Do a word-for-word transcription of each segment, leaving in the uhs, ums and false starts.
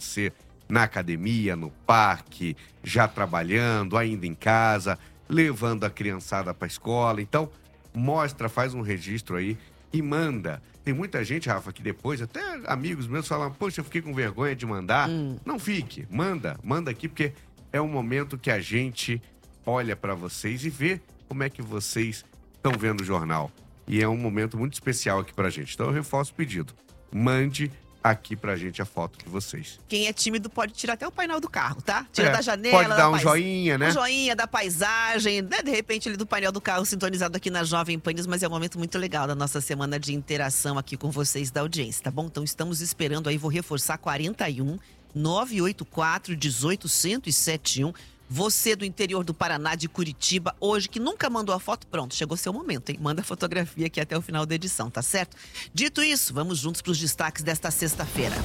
pode ser na academia, no parque, já trabalhando, ainda em casa, levando a criançada para a escola. Então, mostra, faz um registro aí e manda. Tem muita gente, Rafa, que depois, até amigos meus falam, poxa, eu fiquei com vergonha de mandar. Hum. Não fique, manda, manda aqui, porque é um momento que a gente olha para vocês e vê como é que vocês estão vendo o jornal. E é um momento muito especial aqui pra gente. Então eu reforço o pedido. Mande aqui pra gente a foto de vocês. Quem é tímido pode tirar até o painel do carro, tá? Tira é, da janela. Pode dar um pais... joinha, né? Um joinha da paisagem, né? De repente ele do painel do carro sintonizado aqui na Jovem Pan News, mas é um momento muito legal da nossa semana de interação aqui com vocês da audiência, tá bom? Então estamos esperando aí, vou reforçar quarenta e um, nove oito quatro, um oito, um zero sete um. Você do interior do Paraná, de Curitiba, hoje, que nunca mandou a foto, pronto, chegou seu momento, hein? Manda a fotografia aqui até o final da edição, tá certo? Dito isso, vamos juntos para os destaques desta sexta-feira.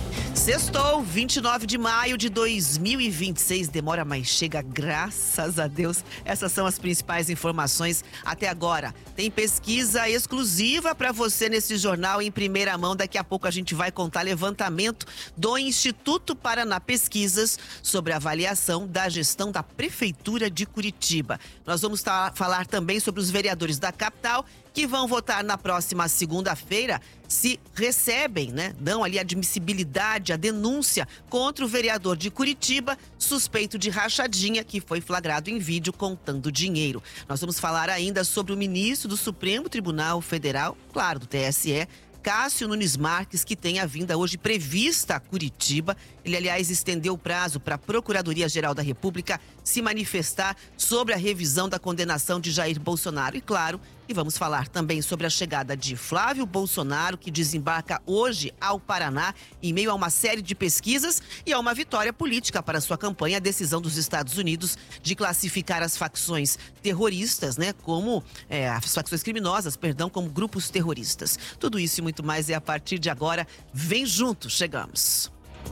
Sextou, vinte e nove de maio de dois mil e vinte e seis, demora, mas chega, graças a Deus. Essas são as principais informações até agora. Tem pesquisa exclusiva para você nesse jornal em primeira mão. Daqui a pouco a gente vai contar levantamento do Instituto Paraná Pesquisas sobre a avaliação da gestão da Prefeitura de Curitiba. Nós vamos tá, falar também sobre os vereadores da capital que vão votar na próxima segunda-feira, se recebem, né, dão ali admissibilidade, a denúncia contra o vereador de Curitiba, suspeito de rachadinha, que foi flagrado em vídeo contando dinheiro. Nós vamos falar ainda sobre o ministro do Supremo Tribunal Federal, claro, do T S E, Cássio Nunes Marques, que tem a vinda hoje prevista a Curitiba. Ele, aliás, estendeu o prazo para a Procuradoria-Geral da República se manifestar sobre a revisão da condenação de Jair Bolsonaro. E, claro, e vamos falar também sobre a chegada de Flávio Bolsonaro, que desembarca hoje ao Paraná, em meio a uma série de pesquisas e a uma vitória política para sua campanha, a decisão dos Estados Unidos de classificar as facções terroristas, né, como é, as facções criminosas, perdão, como grupos terroristas. Tudo isso e muito mais é a partir de agora. Vem junto, chegamos.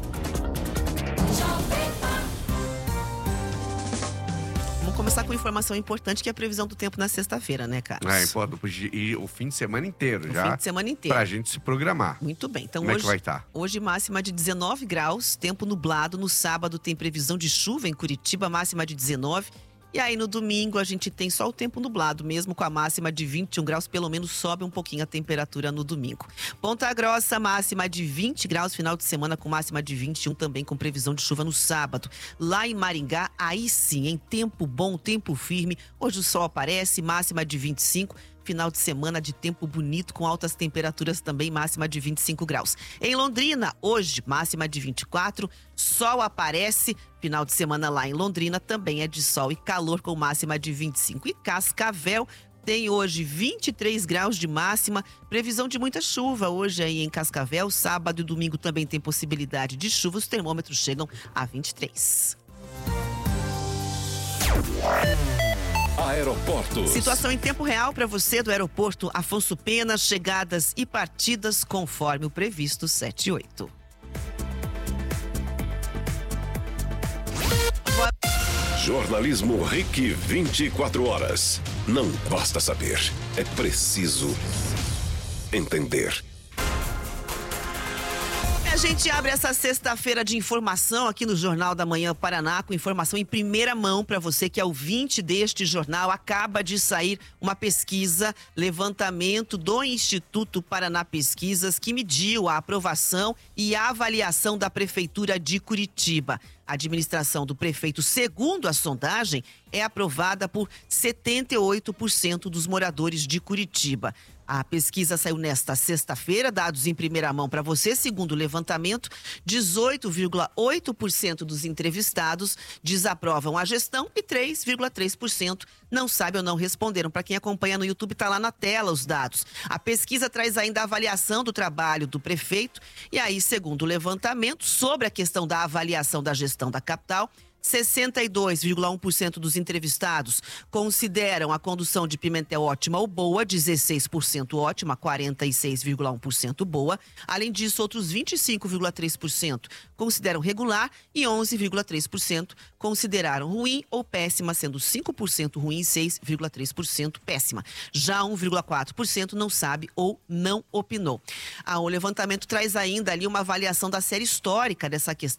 Vamos começar com informação importante, que é a previsão do tempo na sexta-feira, né, Carlos? É, importante. E o fim de semana inteiro, o já. fim de semana inteiro. Pra gente se programar. Muito bem. Então, Como hoje, é que vai estar? Hoje, máxima de dezenove graus, tempo nublado. No sábado tem previsão de chuva em Curitiba, máxima de dezenove. E aí, no domingo, a gente tem só o tempo nublado, mesmo com a máxima de vinte e um graus. Pelo menos sobe um pouquinho a temperatura no domingo. Ponta Grossa, máxima de vinte graus. Final de semana com máxima de vinte e um, também com previsão de chuva no sábado. Lá em Maringá, aí sim, em tempo bom, tempo firme. Hoje o sol aparece, máxima de vinte e cinco. Final de semana de tempo bonito, com altas temperaturas também, máxima de vinte e cinco graus. Em Londrina, hoje, máxima de vinte e quatro, sol aparece. Final de semana lá em Londrina também é de sol e calor, com máxima de vinte e cinco. E Cascavel tem hoje vinte e três graus de máxima, previsão de muita chuva hoje aí em Cascavel. Sábado e domingo também tem possibilidade de chuva, os termômetros chegam a vinte e três. Aeroportos. Situação em tempo real para você do aeroporto Afonso Pena, chegadas e partidas conforme o previsto sete e oito. Jornalismo R I C vinte e quatro horas. Não basta saber, é preciso entender. A gente abre essa sexta-feira de informação aqui no Jornal da Manhã Paraná, com informação em primeira mão para você que é ouvinte deste jornal. Acaba de sair uma pesquisa, levantamento do Instituto Paraná Pesquisas, que mediu a aprovação e a avaliação da Prefeitura de Curitiba. A administração do prefeito, segundo a sondagem, é aprovada por setenta e oito por cento dos moradores de Curitiba. A pesquisa saiu nesta sexta-feira, dados em primeira mão para você. Segundo o levantamento, dezoito vírgula oito por cento dos entrevistados desaprovam a gestão e três vírgula três por cento não sabem ou não responderam. Para quem acompanha no YouTube, está lá na tela os dados. A pesquisa traz ainda a avaliação do trabalho do prefeito. E aí, segundo o levantamento, sobre a questão da avaliação da gestão da capital, sessenta e dois vírgula um por cento dos entrevistados consideram a condução de Pimentel ótima ou boa, dezesseis por cento ótima, quarenta e seis vírgula um por cento boa. Além disso, outros vinte e cinco vírgula três por cento consideram regular e onze vírgula três por cento consideraram ruim ou péssima, sendo cinco por cento ruim e seis vírgula três por cento péssima. Já um vírgula quatro por cento não sabe ou não opinou. Ah, o levantamento traz ainda ali uma avaliação da série histórica dessa questão